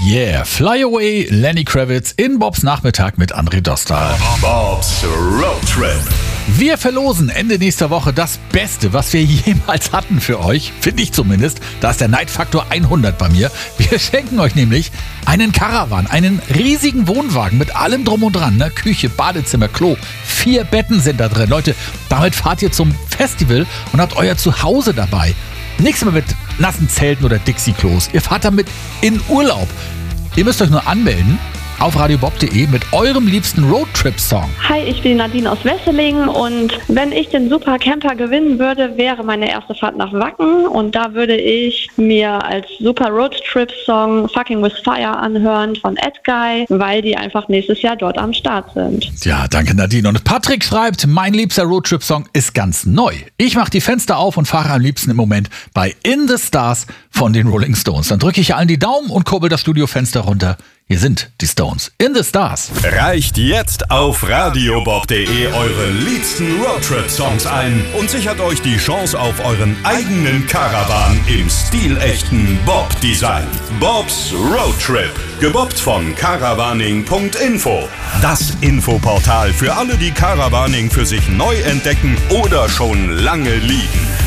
Yeah, Fly Away, Lenny Kravitz in Bobs Nachmittag mit André Dostal. Bobs Road Trip. Wir verlosen Ende nächster Woche das Beste, was wir jemals hatten für euch. Finde ich zumindest. Da ist der Neidfaktor 100 bei mir. Wir schenken euch nämlich einen Caravan, einen riesigen Wohnwagen mit allem drum und dran. Ne? Küche, Badezimmer, Klo. 4 Betten sind da drin. Leute, damit fahrt ihr zum Festival und habt euer Zuhause dabei. Nichts mehr mit nassen Zelten oder Dixie-Klos. Ihr fahrt damit in Urlaub. Ihr müsst euch nur anmelden auf radiobob.de mit eurem liebsten Roadtrip-Song. Hi, ich bin Nadine aus Wesseling und wenn ich den Super Camper gewinnen würde, wäre meine erste Fahrt nach Wacken und da würde ich mir als Super Roadtrip-Song Fucking With Fire anhören von Edguy, weil die einfach nächstes Jahr dort am Start sind. Ja, danke Nadine. Und Patrick schreibt, mein liebster Roadtrip-Song ist ganz neu. Ich mache die Fenster auf und fahre am liebsten im Moment bei In the Stars von den Rolling Stones. Dann drücke ich allen die Daumen und kurbel das Studiofenster runter. Hier sind die Stones. In the Stars. Reicht jetzt auf radiobob.de eure liebsten Roadtrip-Songs ein und sichert euch die Chance auf euren eigenen Caravan im stilechten Bob-Design. Bobs Road Trip. Gebobbt von caravaning.info. Das Infoportal für alle, die Caravaning für sich neu entdecken oder schon lange lieben.